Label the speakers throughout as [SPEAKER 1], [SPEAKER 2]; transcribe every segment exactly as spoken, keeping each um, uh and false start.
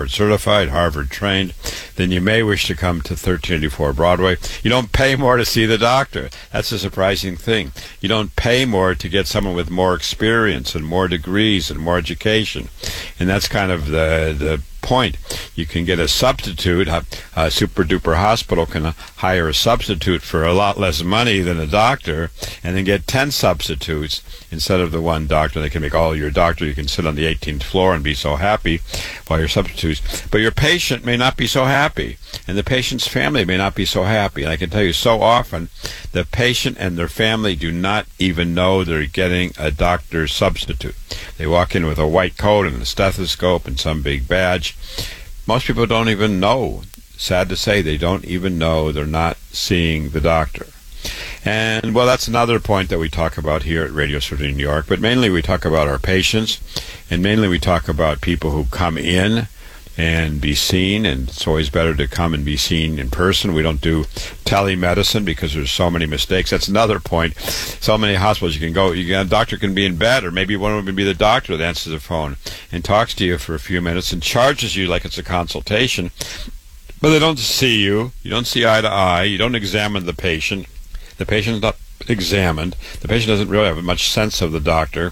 [SPEAKER 1] board certified, Harvard trained, then you may wish to come to thirteen eighty-four Broadway. You don't pay more to see the doctor. That's a surprising thing. You don't pay more to get someone with more experience and more degrees and more education. And that's kind of the the point. You can get a substitute. A, a super duper hospital can hire a substitute for a lot less money than a doctor, and then get ten substitutes instead of the one doctor. They can make all your doctor. You can sit on the eighteenth floor and be so happy while your substitutes. But your patient may not be so happy, and the patient's family may not be so happy. And I can tell you, so often the patient and their family do not even know they're getting a doctor substitute. They walk in with a white coat and a stethoscope and some big badge. Most people don't even know. Sad to say, they don't even know they're not seeing the doctor. And, well, that's another point that we talk about here at Radio City New York. But mainly we talk about our patients, and mainly we talk about people who come in and be seen, and it's always better to come and be seen in person. We don't do telemedicine because there's so many mistakes. That's another point. So many hospitals you can go, you can, a doctor can be in bed, or maybe one of them can be the doctor that answers the phone and talks to you for a few minutes and charges you like it's a consultation, but they don't see you. You don't see eye to eye. You don't examine the patient. The patient is not examined. The patient doesn't really have much sense of the doctor,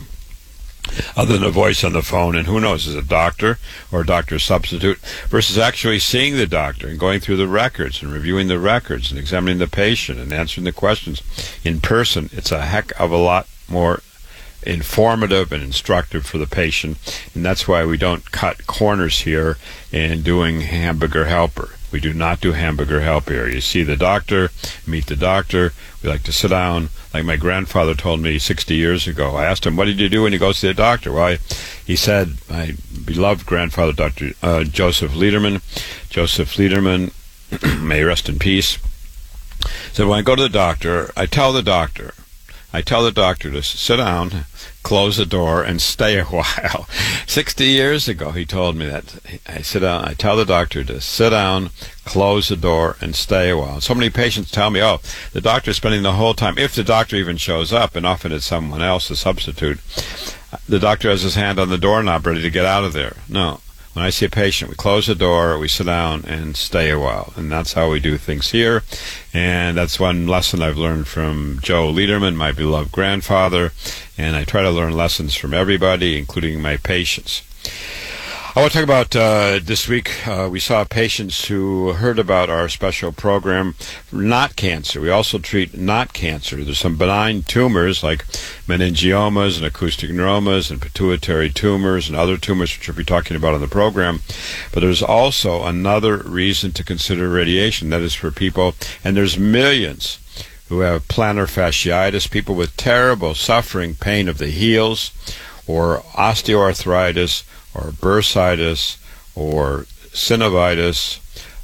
[SPEAKER 1] other than a voice on the phone, and who knows, is it a doctor or a doctor's substitute, versus actually seeing the doctor and going through the records and reviewing the records and examining the patient and answering the questions in person. It's a heck of a lot more informative and instructive for the patient, and that's why we don't cut corners here in doing hamburger helper. We do not do hamburger help here. You see the doctor, meet the doctor. We like to sit down. Like my grandfather told me sixty years ago. I asked him, what did you do when you go see the doctor? Well, I, he said, my beloved grandfather, Doctor Uh, Joseph Lederman, Joseph Lederman, may rest in peace, said, when I go to the doctor, I tell the doctor, I tell the doctor to sit down, close the door, and stay a while. Sixty years ago, he told me that. I sit down. I tell the doctor to sit down, close the door, and stay a while. So many patients tell me, oh, the doctor's spending the whole time, if the doctor even shows up, and often it's someone else, a substitute, the doctor has his hand on the doorknob ready to get out of there. No. When I see a patient, we close the door, we sit down, and stay a while. And that's how we do things here. And that's one lesson I've learned from Joe Lederman, my beloved grandfather. And I try to learn lessons from everybody, including my patients. I want to talk about uh, this week. Uh, we saw patients who heard about our special program, not cancer. We also treat not cancer. There's some benign tumors like meningiomas and acoustic neuromas and pituitary tumors and other tumors, which we'll be talking about on the program. But there's also another reason to consider radiation. That is for people, and there's millions who have plantar fasciitis, people with terrible suffering, pain of the heels, or osteoarthritis, or bursitis, or synovitis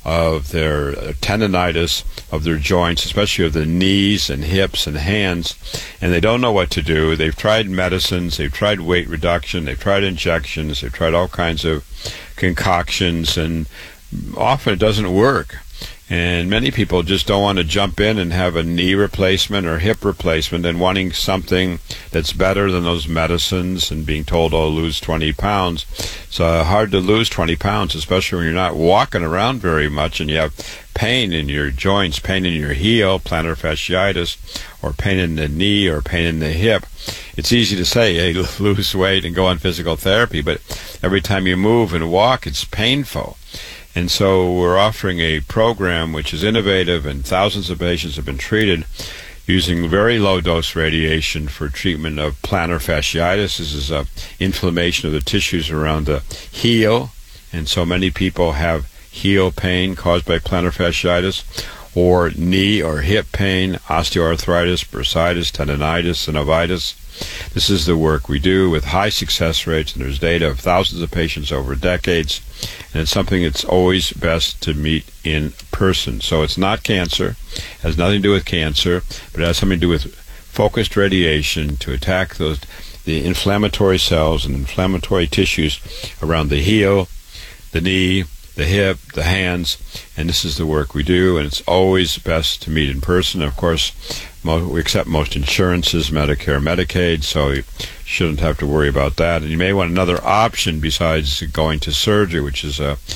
[SPEAKER 1] of their uh, tendonitis of their joints, especially of the knees and hips and hands, and they don't know what to do. They've tried medicines, they've tried weight reduction, they've tried injections, they've tried all kinds of concoctions, and often it doesn't work. And many people just don't want to jump in and have a knee replacement or hip replacement and wanting something that's better than those medicines and being told, oh, lose twenty pounds. It's uh, hard to lose twenty pounds, especially when you're not walking around very much and you have pain in your joints, pain in your heel, plantar fasciitis, or pain in the knee or pain in the hip. It's easy to say, hey, lose weight and go on physical therapy, but every time you move and walk, it's painful. And so we're offering a program which is innovative, and thousands of patients have been treated using very low-dose radiation for treatment of plantar fasciitis. This is uh, inflammation of the tissues around the heel, and so many people have heel pain caused by plantar fasciitis, or knee or hip pain, osteoarthritis, bursitis, tendonitis, synovitis. This is the work we do with high success rates, and there's data of thousands of patients over decades, and it's something that's always best to meet in person. So it's not cancer, has nothing to do with cancer, but it has something to do with focused radiation to attack those the inflammatory cells and inflammatory tissues around the heel, the knee, the hip, the hands, and this is the work we do, and it's always best to meet in person. Of course, mo- we accept most insurances, Medicare, Medicaid, so you shouldn't have to worry about that. And you may want another option besides going to surgery, which is a